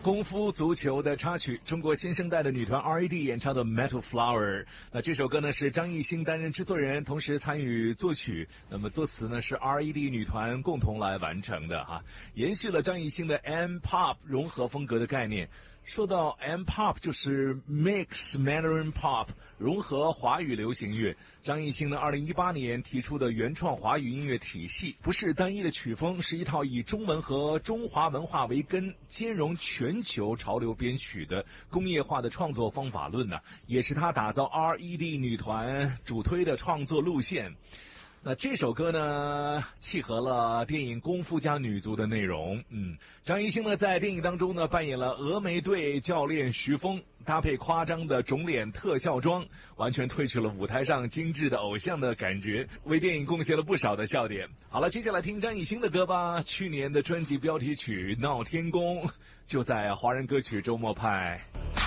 功夫足球的插曲，中国新生代的女团 R.E.D 演唱的 Metal Flower。那这首歌呢是张艺兴担任制作人，同时参与作曲，那么作词呢是 R.E.D 女团共同来完成的哈，延续了张艺兴的 M-Pop 融合风格的概念。说到 M-Pop 就是 Mix Mandarin Pop， 融合华语流行乐。张艺兴呢2018年提出的原创华语音乐体系，不是单一的曲风，是一套以中文和中华文化为根，兼容全球潮流编曲的工业化的创作方法论呢，也是他打造 R.E.D 女团主推的创作路线。那这首歌呢，契合了电影《功夫家女足》的内容。张艺兴呢，在电影当中呢，扮演了峨眉队教练徐峰，搭配夸张的肿脸特效妆，完全褪去了舞台上精致的偶像的感觉，为电影贡献了不少的笑点。好了，接下来听张艺兴的歌吧。去年的专辑标题曲《闹天宫》就在华人歌曲周末派。